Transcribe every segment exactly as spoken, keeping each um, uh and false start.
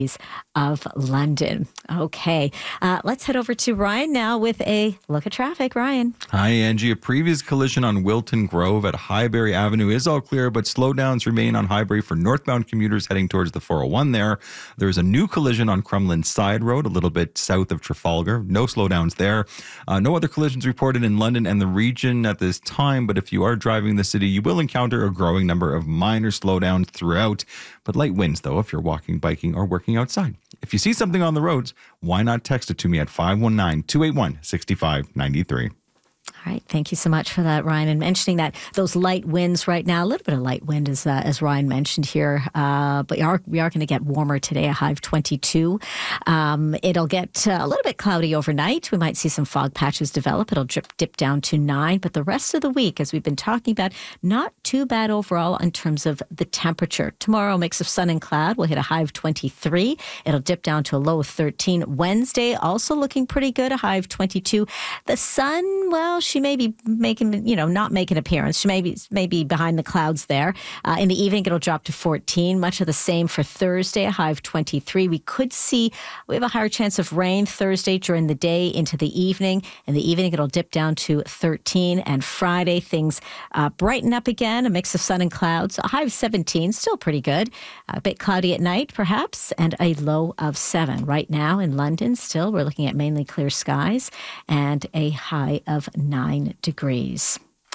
of London. Okay, uh, let's head over to Ryan now with a look at traffic. Ryan. Hi, Angie. A previous collision on Wilton Grove at Highbury Avenue is all clear, but slowdowns remain on Highbury for northbound commuters heading towards the four oh one there. There's a new collision on Crumlin Side Road, a little bit south of Trafalgar. No slowdowns there. Uh, no other collisions reported in London and the region at this time, but if you are driving the city, you will encounter a growing number of minor slowdowns throughout, but light winds, though, if you're walking, biking, or working outside. If you see something on the roads, why not text it to me at five one nine, two eight one, six five nine three. All right. Thank you so much for that, Ryan. And mentioning that those light winds right now, a little bit of light wind, as uh, as Ryan mentioned here. Uh, but we are, we are going to get warmer today, a high of twenty-two. Um, it'll get uh, a little bit cloudy overnight. We might see some fog patches develop. It'll drip, dip down to nine. But the rest of the week, as we've been talking about, not too bad overall in terms of the temperature. Tomorrow, a mix of sun and cloud. We'll hit a high of twenty-three. It'll dip down to a low of thirteen. Wednesday, also looking pretty good, a high of twenty-two. The sun, well, she may be making, you know, not make an appearance. She may be, may be behind the clouds there. Uh, in the evening, it'll drop to fourteen. Much of the same for Thursday, a high of twenty-three. We could see, we have a higher chance of rain Thursday during the day into the evening. In the evening, it'll dip down to thirteen. And Friday, things uh, brighten up again, a mix of sun and clouds. A high of seventeen, still pretty good. A bit cloudy at night, perhaps, and a low of seven. Right now in London, still, we're looking at mainly clear skies and a high of nine degrees.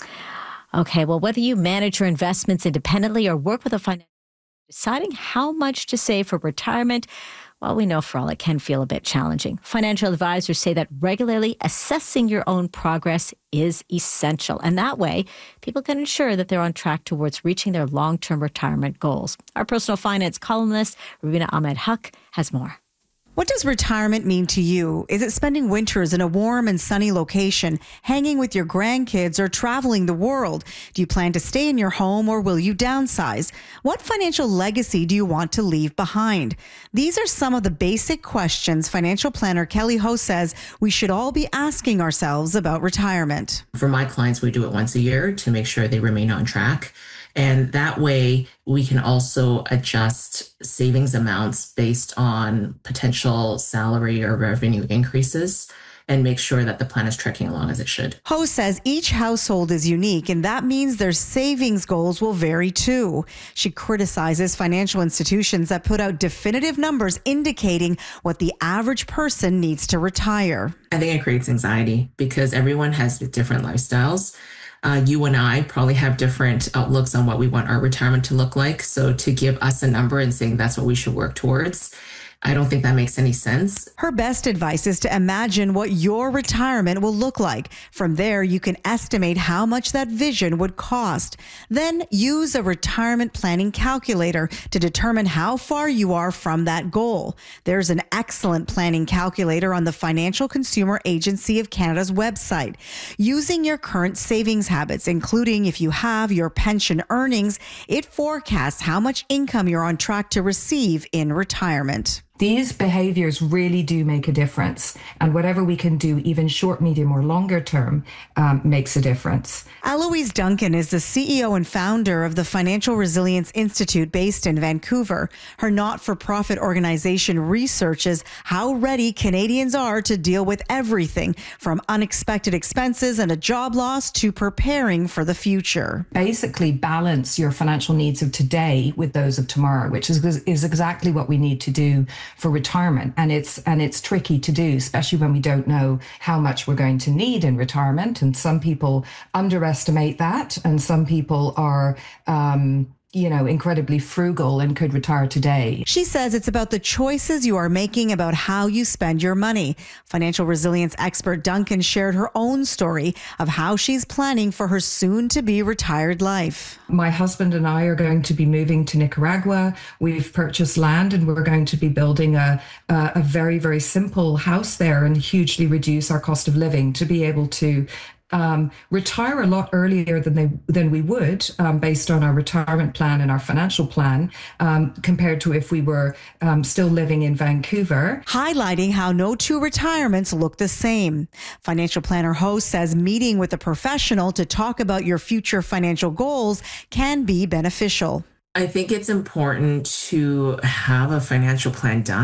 Okay, well, whether you manage your investments independently or work with a financial, deciding how much to save for retirement, well, we know for all it can feel a bit challenging. Financial advisors say that regularly assessing your own progress is essential. And that way, people can ensure that they're on track towards reaching their long-term retirement goals. Our personal finance columnist, Rubina Ahmed Huq, has more. What does retirement mean to you? Is it spending winters in a warm and sunny location, hanging with your grandkids, or traveling the world? Do you plan to stay in your home, or will you downsize? What financial legacy do you want to leave behind? These are some of the basic questions financial planner Kelly Ho says we should all be asking ourselves about retirement. For my clients, we do it once a year to make sure they remain on track. And that way we can also adjust savings amounts based on potential salary or revenue increases and make sure that the plan is trekking along as it should. Ho says each household is unique, and that means their savings goals will vary too. She criticizes financial institutions that put out definitive numbers indicating what the average person needs to retire. I think it creates anxiety because everyone has different lifestyles. Uh, you and I probably have different outlooks on what we want our retirement to look like. So to give us a number and saying that's what we should work towards, I don't think that makes any sense. Her best advice is to imagine what your retirement will look like. From there, you can estimate how much that vision would cost. Then use a retirement planning calculator to determine how far you are from that goal. There's an excellent planning calculator on the Financial Consumer Agency of Canada's website. Using your current savings habits, including if you have your pension earnings, it forecasts how much income you're on track to receive in retirement. These behaviors really do make a difference. And whatever we can do, even short, medium, or longer term, um, makes a difference. Eloise Duncan is the C E O and founder of the Financial Resilience Institute based in Vancouver. Her not-for-profit organization researches how ready Canadians are to deal with everything from unexpected expenses and a job loss to preparing for the future. Basically, balance your financial needs of today with those of tomorrow, which is, is exactly what we need to do for retirement. And it's and it's tricky to do, especially when we don't know how much we're going to need in retirement. And some people underestimate that. And some people are, um, you know, incredibly frugal and could retire today. She says it's about the choices you are making about how you spend your money. Financial resilience expert Duncan shared her own story of how she's planning for her soon-to-be retired life. My husband and I are going to be moving to Nicaragua. We've purchased land and we're going to be building a, a, a very, very simple house there and hugely reduce our cost of living to be able to Um, retire a lot earlier than they than we would um, based on our retirement plan and our financial plan um, compared to if we were um, still living in Vancouver. Highlighting how no two retirements look the same. Financial planner Ho says meeting with a professional to talk about your future financial goals can be beneficial. I think it's important to have a financial plan done.